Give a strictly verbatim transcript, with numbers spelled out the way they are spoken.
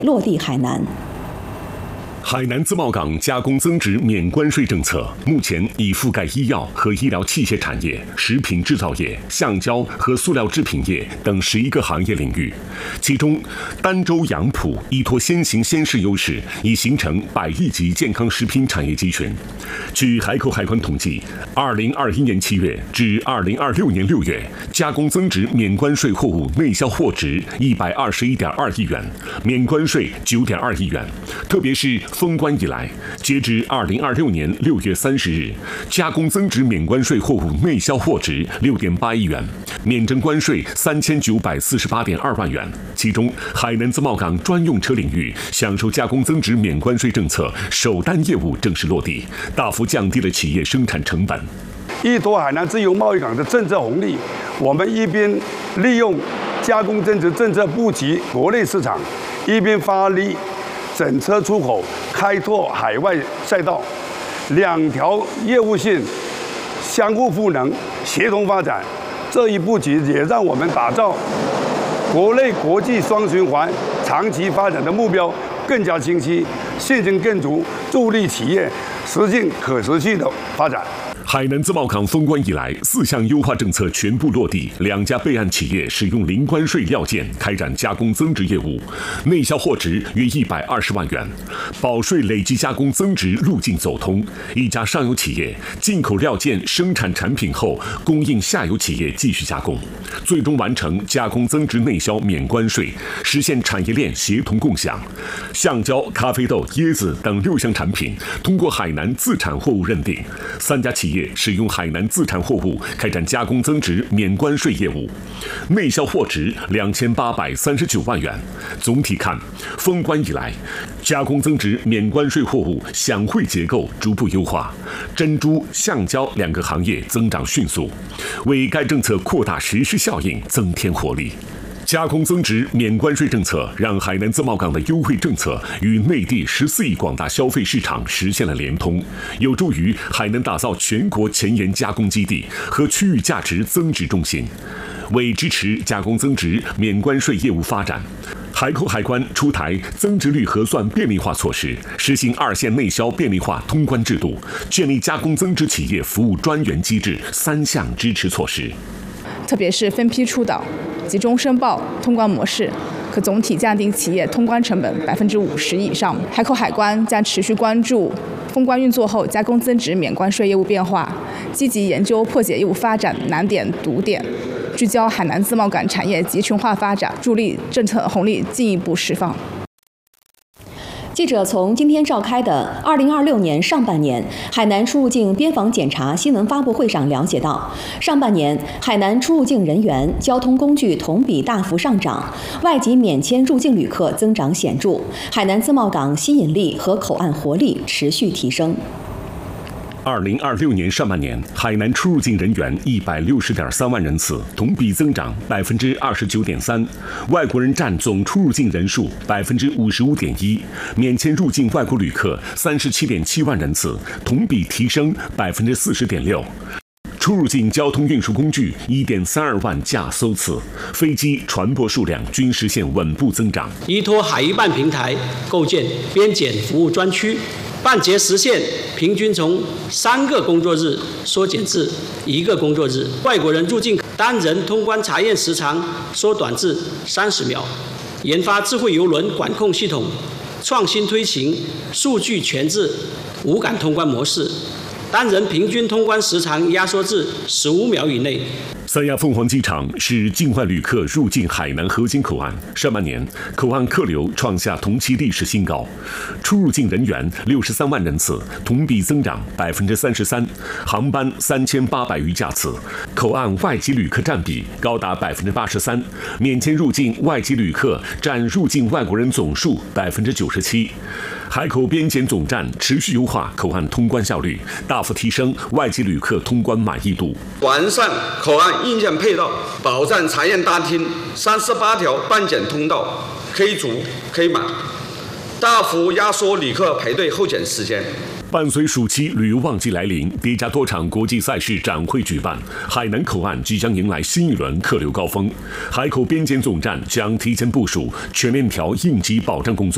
落地海南。 海南自贸港加工增值免关税政策目前已覆盖医药和医疗器械产业、食品制造业、橡胶和塑料制品业等十一个行业领域。其中，儋州杨浦依托先行先试优势，已形成百亿级健康食品产业集群。据海口海关统计，二零二一年七月至二零二六年六月，加工增值免关税货物内销货值一百二十一点二亿元，免关税九点二亿元。特别是封关以来，截至二零二六年六月三十日，加工增值免关税货物内销货值六点八亿元，免征关税三千九百四十八点二万元。其中，海南自贸港专用车领域享受加工增值免关税政策首单业务正式落地，大幅降低了企业生产成本。 依托海南自由贸易港的政策红利，我们一边利用加工增值政策布局国内市场，一边发力整车出口，开拓海外赛道，两条业务线相互赋能，协同发展。这一布局也让我们打造国内国际双循环长期发展的目标更加清晰，信心更足，助力企业实现可持续的发展。 海南自贸港封关以来，四项优化政策全部落地，两家备案企业使用零关税料件开展加工增值业务，内销货值约一百二十万元，保税累计加工增值路径走通。一家上游企业进口料件生产产品后，供应下游企业继续加工，最终完成加工增值内销免关税，实现产业链协同共享。橡胶、咖啡豆、椰子等六项产品通过海南自产货物认定，三家企业使用海南自产货物开展加工增值免关税业务，内销货值两千八百三十九万元。总体看，封关以来，加工增值免关税货物享惠结构逐步优化，珍珠、橡胶两个行业增长迅速，为该政策扩大实施效应增添活力。加工增值免关税政策让海南自贸港的优惠政策与内地十四亿广大消费市场实现了联通，有助于海南打造全国前沿加工基地和区域价值增值中心。为支持加工增值免关税业务发展，海口海关出台增值率核算便利化措施，实行二线内销便利化通关制度，建立加工增值企业服务专员机制三项支持措施。 特别是分批出岛、集中申报通关模式，可总体降低企业通关成本百分之五十以上。海口海关将持续关注封关运作后加工增值免关税业务变化，积极研究破解业务发展难点堵点，聚焦海南自贸港产业集群化发展，助力政策红利进一步释放。 记者从今天召开的二零二六年上半年海南出入境边防检查新闻发布会上了解到，上半年海南出入境人员、交通工具同比大幅上涨，外籍免签入境旅客增长显著，海南自贸港吸引力和口岸活力持续提升。 二零二六年上半年，海南出入境人员一百六十点三万人次，同比增长百分之二十九点三，外国人占总出入境人数百分之五十五点一，免签入境外国旅客三十七点七万人次，同比提升百分之四十点六。出入境交通运输工具一点三二万架艘次，飞机、船舶数量均实现稳步增长。 依托海医办平台，构建边检服务专区。办结实现平均从三个工作日缩减至一个工作日，外国人入境单人通关查验时长缩短至三十秒。研发智慧邮轮管控系统，创新推行数据全制无感通关模式，单人平均通关时长压缩至十五秒以内。 三亚凤凰机场是境外旅客入境海南核心口岸，上半年口岸客流创下同期历史新高，出入境人员六十三万人次，同比增长百分之三十三，航班三千八百余架次，口岸外籍旅客占比高达百分之八十三，免签入境外籍旅客占入境外国人总数百分之九十七。海口边检总站持续优化口岸通关效率，大幅提升外籍旅客通关满意度， 完善口岸硬件配套，保障查验大厅三十八条办检通道可以足可以满，大幅压缩旅客排队候检时间。 伴随暑期旅游旺季来临，叠加多场国际赛事展会举办，海南口岸即将迎来新一轮客流高峰。海口边检总站将提前部署全链条应急保障工作。